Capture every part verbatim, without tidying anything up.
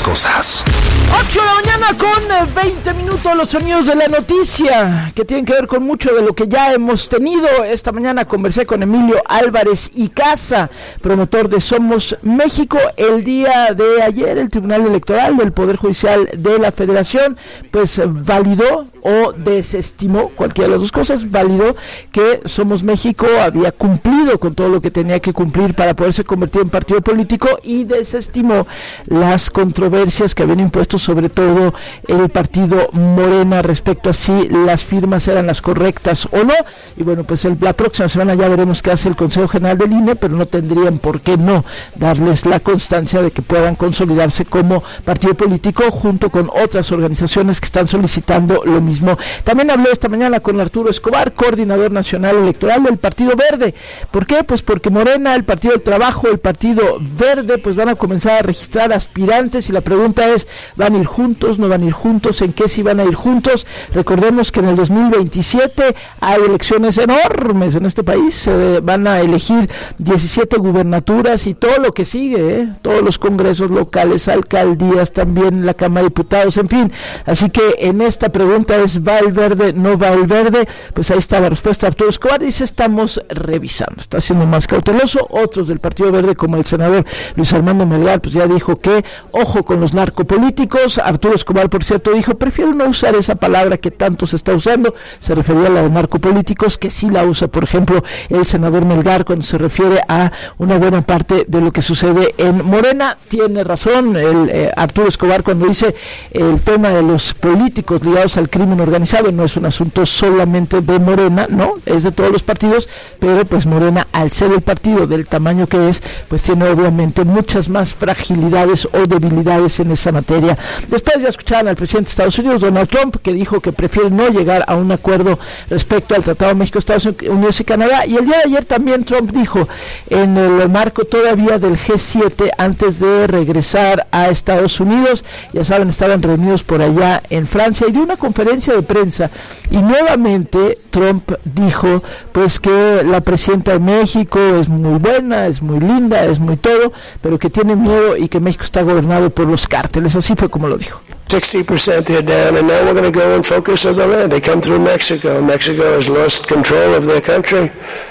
cosas. ocho de la mañana con veinte minutos, los sonidos de la noticia que tienen que ver con mucho de lo que ya hemos tenido. Esta mañana conversé con Emilio Álvarez y Casa, promotor de Somos México. El día de ayer el Tribunal Electoral del Poder Judicial de la Federación pues validó o desestimó, cualquiera de las dos cosas, validó que Somos México había cumplido con todo lo que tenía que cumplir para poderse convertir en partido político, y desestimó las controversias que habían impuesto sobre todo el partido Morena respecto a si las firmas eran las correctas o no. Y bueno, pues el, la próxima semana ya veremos qué hace el Consejo General del I N E, pero no tendrían por qué no darles la constancia de que puedan consolidarse como partido político junto con otras organizaciones que están solicitando lo mismo. También hablé esta mañana con Arturo Escobar, coordinador nacional electoral del Partido Verde. ¿Por qué? Pues porque Morena, el Partido del Trabajo, el Partido Verde, pues van a comenzar a registrar aspirantes, y la pregunta es, ¿van a ir juntos? ¿No van a ir juntos? ¿En qué sí van a ir juntos? Recordemos que en el dos mil veintisiete hay elecciones enormes en este país, se van a elegir diecisiete gubernaturas y todo lo que sigue, ¿eh? Todos los congresos locales, alcaldías, también la Cámara de Diputados, en fin. Así que en esta pregunta es, ¿va el Verde? ¿No va el Verde? Pues ahí está la respuesta. Arturo Escobar dice, estamos revisando, está siendo más cauteloso. Otros del Partido Verde, como el senador Luis Armando Melgar, pues ya dijo que ojo con los narcopolíticos. Arturo Escobar, por cierto, dijo, prefiero no usar esa palabra que tanto se está usando. Se refería a la de narcopolíticos, que sí la usa, por ejemplo, el senador Melgar cuando se refiere a una buena parte de lo que sucede en Morena. Tiene razón el eh, Arturo Escobar cuando dice el tema de los políticos ligados al crimen organizado no es un asunto solamente de Morena, no, es de todos los partidos, pero pues Morena, al ser el partido del tamaño que es, pues tiene obviamente muchas más fragilidades o debilidades en esa materia. Después ya escuchaban al presidente de Estados Unidos, Donald Trump, que dijo que prefiere no llegar a un acuerdo respecto al Tratado México-Estados Unidos y Canadá. Y el día de ayer también Trump dijo, en el marco todavía del G siete, antes de regresar a Estados Unidos, ya saben, estaban reunidos por allá en Francia, y dio una conferencia de prensa, y nuevamente Trump dijo pues que la presidenta de México es muy buena, es muy linda, es muy todo, pero que tiene miedo y que México está gobernado por los cárteles. Así fue como lo dijo. sixty percent they're down, and now we're going to go and focus on the land. They come through Mexico. Mexico has lost control of their country.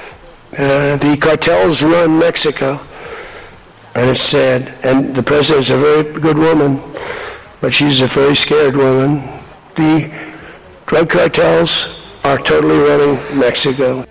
Uh, the cartels run Mexico, and it's sad. And the president's a very good woman, but she's a very scared woman. The drug cartels are totally running Mexico.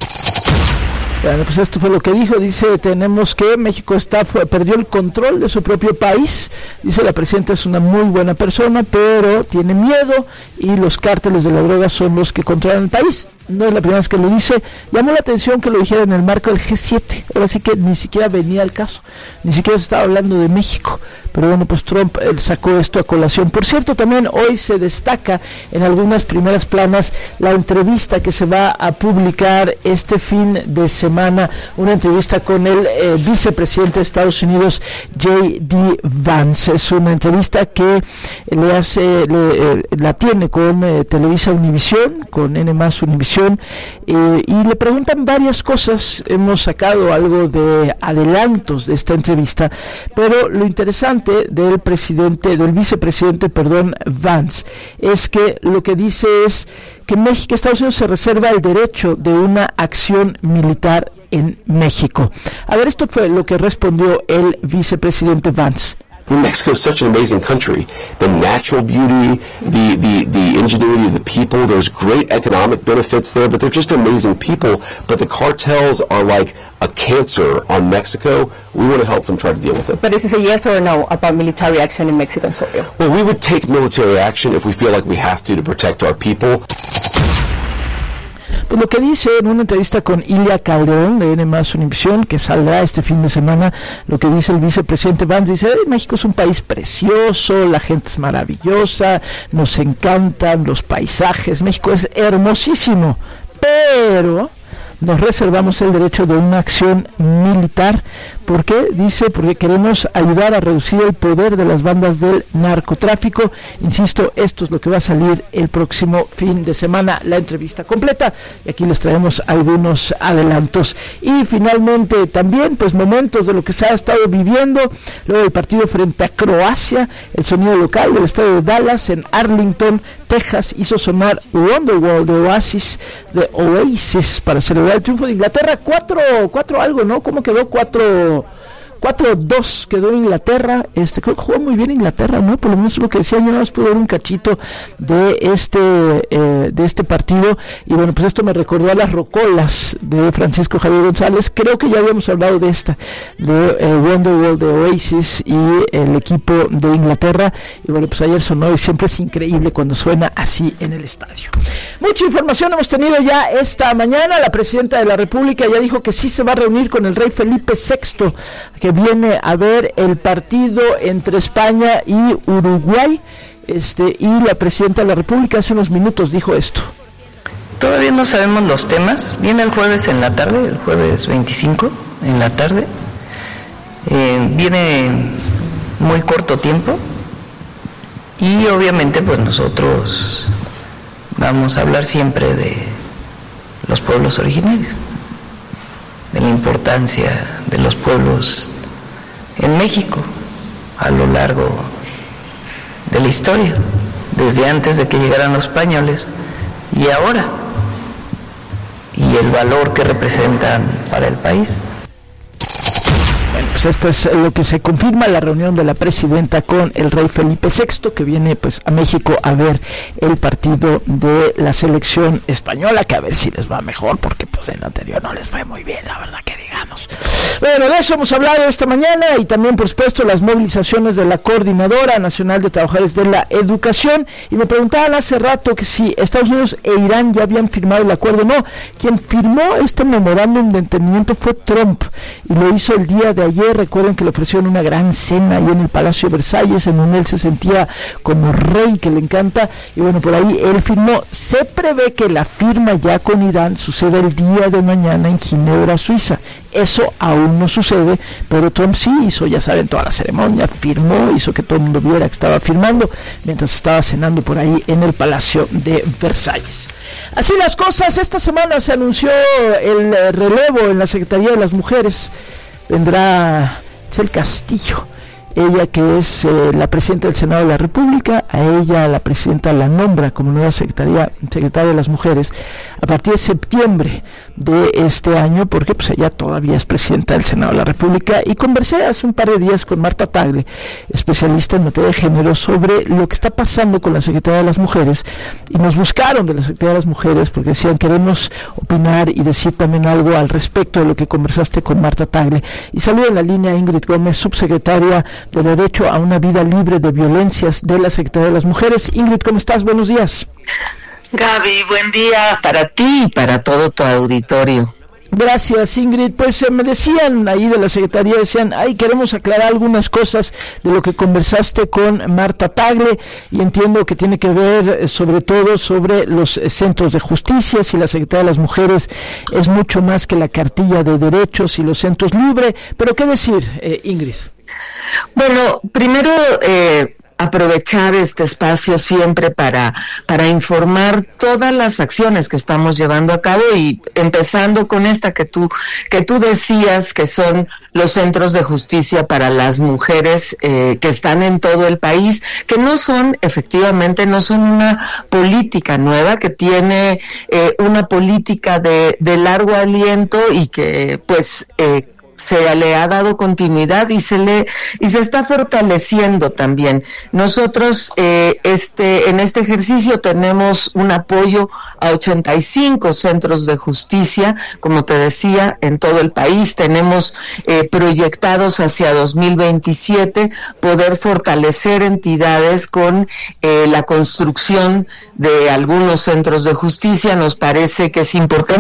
Bueno, pues esto fue lo que dijo. Dice, tenemos que México está fue, perdió el control de su propio país. Dice, la presidenta es una muy buena persona, pero tiene miedo, y los cárteles de la droga son los que controlan el país. No es la primera vez que lo dice. Llamó la atención que lo dijera en el marco del G siete. Ahora sí que ni siquiera venía al caso, ni siquiera se estaba hablando de México. Pero bueno, pues Trump él sacó esto a colación. Por cierto, también hoy se destaca en algunas primeras planas la entrevista que se va a publicar este fin de semana, una entrevista con el eh, vicepresidente de Estados Unidos, J D Vance. Es una entrevista que le hace, le, eh, la tiene con eh, Televisa Univisión, con N más Univisión, eh, y le preguntan varias cosas. Hemos sacado algo de adelantos de esta entrevista, pero lo interesante del presidente, del vicepresidente, perdón, Vance, es que lo que dice es que México, Estados Unidos se reserva el derecho de una acción militar en México. A ver, esto fue lo que respondió el vicepresidente Vance. Mexico is such an amazing country. The natural beauty, the, the, the ingenuity of the people, there's great economic benefits there, but they're just amazing people. But the cartels are like a cancer on Mexico. We want to help them try to deal with it. But is this a yes or a no about military action in Mexican soil? Well, we would take military action if we feel like we have to to protect our people. Pues lo que dice en una entrevista con Ilia Calderón de N más Univisión, que saldrá este fin de semana, lo que dice el vicepresidente Vance, dice, México es un país precioso, la gente es maravillosa, nos encantan los paisajes, México es hermosísimo, pero nos reservamos el derecho de una acción militar ¿Por qué? Dice, porque queremos ayudar a reducir el poder de las bandas del narcotráfico. Insisto, esto es lo que va a salir el próximo fin de semana, la entrevista completa, y aquí les traemos algunos adelantos. Y finalmente también, pues momentos de lo que se ha estado viviendo luego del partido frente a Croacia. El sonido local del estadio de Dallas en Arlington, Texas, hizo sonar Wonderwall de Oasis, de Oasis, para celebrar el triunfo de Inglaterra. Cuatro, cuatro algo, ¿no? ¿Cómo quedó? Cuatro... cuatro dos quedó Inglaterra. Este, creo que jugó muy bien Inglaterra, ¿no? Por lo menos lo que decía, yo nada más pude ver un cachito de este eh, de este partido, y bueno, pues esto me recordó a las rocolas de Francisco Javier González. Creo que ya habíamos hablado de esta, de eh, Wonderwall de Oasis y el equipo de Inglaterra, y bueno, pues ayer sonó, y siempre es increíble cuando suena así en el estadio. Mucha información hemos tenido ya esta mañana. La presidenta de la República ya dijo que sí se va a reunir con el rey Felipe sexto, que viene a ver el partido entre España y Uruguay, este, y la presidenta de la República hace unos minutos dijo esto. Todavía no sabemos los temas. Viene el jueves en la tarde, el jueves veinticinco en la tarde. Eh, viene muy corto tiempo, y obviamente pues nosotros vamos a hablar siempre de los pueblos originarios, de la importancia de los pueblos en México a lo largo de la historia, desde antes de que llegaran los españoles y ahora, y el valor que representan para el país. Bueno, pues esto es lo que se confirma, la reunión de la presidenta con el rey Felipe sexto, que viene pues a México a ver el partido de la selección española, que a ver si les va mejor, porque pues en el anterior no les fue muy bien, la verdad que digamos. Bueno, de eso hemos hablado esta mañana, y también por supuesto las movilizaciones de la Coordinadora Nacional de Trabajadores de la Educación, y me preguntaban hace rato que si Estados Unidos e Irán ya habían firmado el acuerdo. No, quien firmó este memorándum de entendimiento fue Trump, y lo hizo el día de ayer. Recuerden que le ofrecieron una gran cena ahí en el Palacio de Versalles, en donde él se sentía como rey, que le encanta, y bueno, por ahí él firmó. Se prevé que la firma ya con Irán suceda el día de mañana en Ginebra, Suiza. Eso aún no sucede, pero Trump sí hizo, ya saben, toda la ceremonia, firmó, hizo que todo el mundo viera que estaba firmando, mientras estaba cenando por ahí en el Palacio de Versalles. Así las cosas. Esta semana se anunció el relevo en la Secretaría de las Mujeres. Vendrá Itzel Castillo, ella que es eh, la presidenta del Senado de la República. A ella la presidenta la nombra como nueva secretaria, secretaria de las Mujeres a partir de septiembre de este año, porque pues ella todavía es presidenta del Senado de la República. Y conversé hace un par de días con Marta Tagle, especialista en materia de género, sobre lo que está pasando con la Secretaría de las Mujeres, y nos buscaron de la Secretaría de las Mujeres porque decían: queremos opinar y decir también algo al respecto de lo que conversaste con Marta Tagle. Y saludo en la línea a Ingrid Gómez, subsecretaria de Derecho a una Vida Libre de Violencias de la Secretaría de las Mujeres. Ingrid, ¿cómo estás? Buenos días. Gaby, buen día para ti y para todo tu auditorio. Gracias, Ingrid. Pues eh, me decían ahí de la Secretaría, decían, ay, queremos aclarar algunas cosas de lo que conversaste con Marta Tagle, y entiendo que tiene que ver eh, sobre todo sobre los eh, centros de justicia. Si la Secretaría de las Mujeres es mucho más que la cartilla de derechos y los centros libres, pero ¿qué decir, eh, Ingrid? Bueno, primero eh, aprovechar este espacio siempre para para informar todas las acciones que estamos llevando a cabo, y empezando con esta que tú que tú decías, que son los centros de justicia para las mujeres eh, que están en todo el país, que no son, efectivamente, no son una política nueva, que tiene eh, una política de, de largo aliento, y que pues eh, se le ha dado continuidad y se le y se está fortaleciendo también. Nosotros eh, este en este ejercicio tenemos un apoyo a ochenta y cinco centros de justicia, como te decía, en todo el país. Tenemos eh, proyectados hacia dos mil veintisiete poder fortalecer entidades con eh, la construcción de algunos centros de justicia. Nos parece que es importante